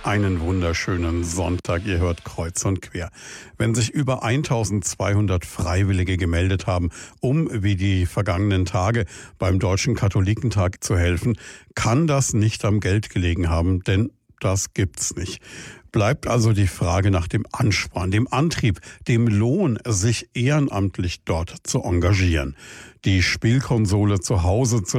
Einen wunderschönen Sonntag. Ihr hört Kreuz und Quer. Wenn sich über 1200 Freiwillige gemeldet haben, um wie die vergangenen Tage beim Deutschen Katholikentag zu helfen, kann das nicht am Geld gelegen haben, denn das gibt's nicht. Bleibt also die Frage nach dem Ansporn, dem Antrieb, dem Lohn, sich ehrenamtlich dort zu engagieren. Die Spielkonsole zu Hause zu